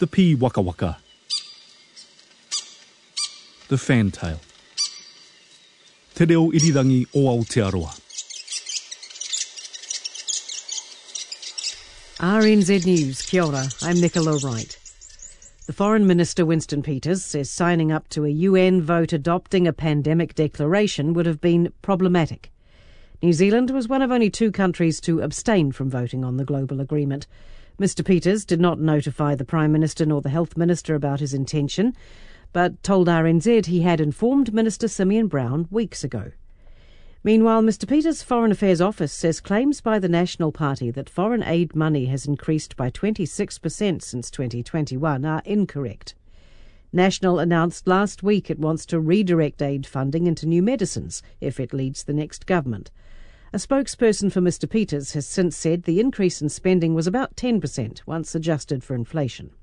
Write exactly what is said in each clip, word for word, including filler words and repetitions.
the pea waka waka, the fantail, te reo irirangi o Aotearoa. R N Z News, kia ora, I'm Nicola Wright. The Foreign Minister Winston Peters says signing up to a U N vote adopting a pandemic declaration would have been problematic. New Zealand was one of only two countries to abstain from voting on the global agreement. Mister Peters did not notify the Prime Minister nor the Health Minister about his intention, but told R N Z he had informed Minister Simeon Brown weeks ago. Meanwhile, Mister Peters' Foreign Affairs Office says claims by the National Party that foreign aid money has increased by twenty-six percent since twenty twenty-one are incorrect. National announced last week it wants to redirect aid funding into new medicines if it leads the next government. A spokesperson for Mister Peters has since said the increase in spending was about ten percent once adjusted for inflation.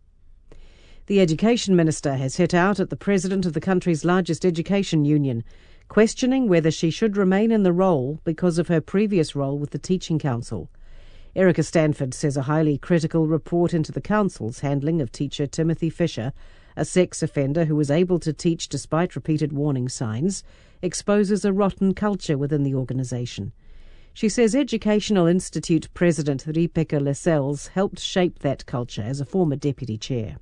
The Education Minister has hit out at the president of the country's largest education union, questioning whether she should remain in the role because of her previous role with the Teaching Council. Erica Stanford says a highly critical report into the council's handling of teacher Timothy Fisher, a sex offender who was able to teach despite repeated warning signs, exposes a rotten culture within the organisation. She says Educational Institute President Ripeka Lascelles helped shape that culture as a former deputy chair.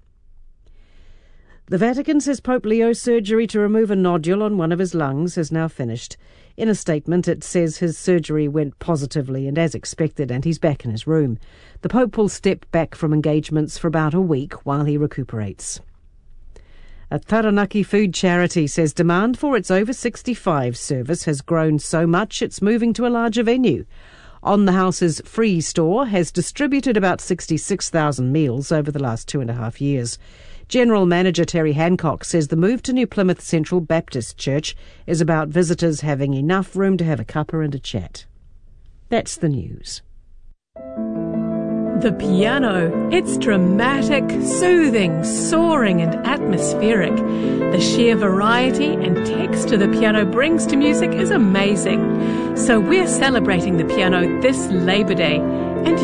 The Vatican says Pope Leo's surgery to remove a nodule on one of his lungs has now finished. In a statement, it says his surgery went positively and as expected, and he's back in his room. The Pope will step back from engagements for about a week while he recuperates. A Taranaki food charity says demand for its over sixty-five service has grown so much it's moving to a larger venue. On the House's Free store has distributed about sixty-six thousand meals over the last two and a half years. General Manager Terry Hancock says the move to New Plymouth Central Baptist Church is about visitors having enough room to have a cuppa and a chat. That's the news. The piano. It's dramatic, soothing, soaring and atmospheric. The sheer variety and texture the piano brings to music is amazing. So we're celebrating the piano this Labor Day